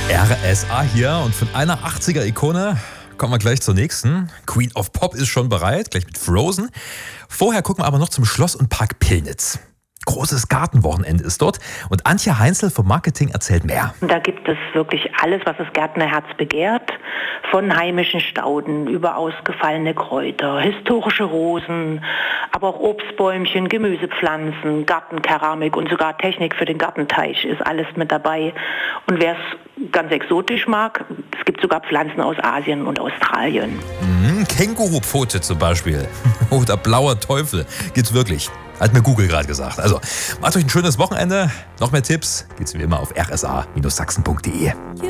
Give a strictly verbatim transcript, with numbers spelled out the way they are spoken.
R S A hier und von einer achtziger-Ikone kommen wir gleich zur nächsten. Queen of Pop ist schon bereit, gleich mit Frozen. Vorher gucken wir aber noch zum Schloss und Park Pillnitz. Großes Gartenwochenende ist dort und Antje Heinzel vom Marketing erzählt mehr. Da gibt es wirklich alles, was das Gärtnerherz begehrt. Von heimischen Stauden über ausgefallene Kräuter, historische Rosen, aber auch Obstbäumchen, Gemüsepflanzen, Gartenkeramik und sogar Technik für den Gartenteich ist alles mit dabei. Und wer es ganz exotisch mag, es gibt sogar Pflanzen aus Asien und Australien. Mhm, Kängurupfote zum Beispiel oder blauer Teufel gibt's wirklich. Hat mir Google gerade gesagt. Also, macht euch ein schönes Wochenende. Noch mehr Tipps gibt's wie immer auf r s a Bindestrich sachsen punkt de.